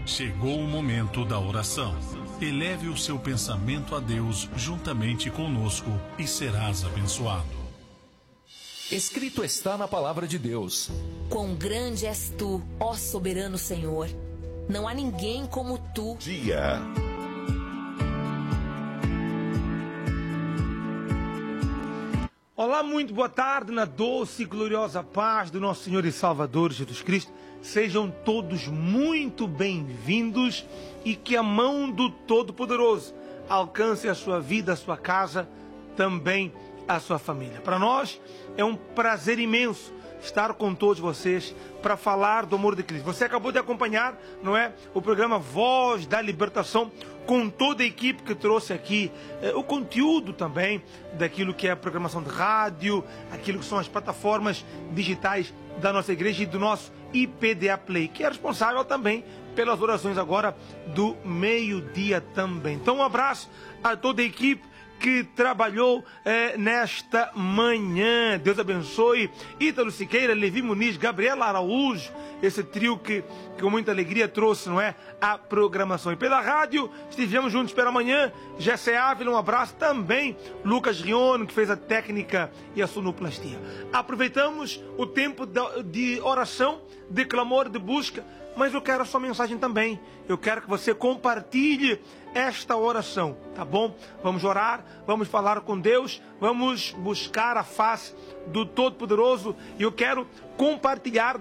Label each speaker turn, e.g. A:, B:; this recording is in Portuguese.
A: Chegou o momento da oração. Eleve o seu pensamento a Deus juntamente conosco e serás abençoado.
B: Escrito está na palavra de Deus:
C: Quão grande és tu, ó soberano Senhor! Não há ninguém como tu.
D: Dia.
E: Olá, muito boa tarde, na doce e gloriosa paz do nosso Senhor e Salvador Jesus Cristo. Sejam todos muito bem-vindos e que a mão do Todo-Poderoso alcance a sua vida, a sua casa, também a sua família. Para nós é um prazer imenso estar com todos vocês para falar do amor de Cristo. Você acabou de acompanhar, não é, o programa Voz da Libertação, com toda a equipe que trouxe aqui o conteúdo também daquilo que é a programação de rádio, aquilo que são as plataformas digitais da nossa igreja e do nosso IPDA Play, que é responsável também pelas orações agora do meio-dia também. Então um abraço a toda a equipe que trabalhou nesta manhã. Deus abençoe Ítalo Siqueira, Levi Muniz, Gabriela Araújo, esse trio que com muita alegria trouxe, não é, a programação. E pela rádio estivemos juntos pela manhã. Jessé Ávila, um abraço também. Lucas Riono, que fez a técnica e a sonoplastia. Aproveitamos o tempo de oração, de clamor, de busca, mas eu quero a sua mensagem também. Eu quero que você compartilhe esta oração, tá bom? Vamos orar, vamos falar com Deus, vamos buscar a face do Todo-Poderoso, e eu quero compartilhar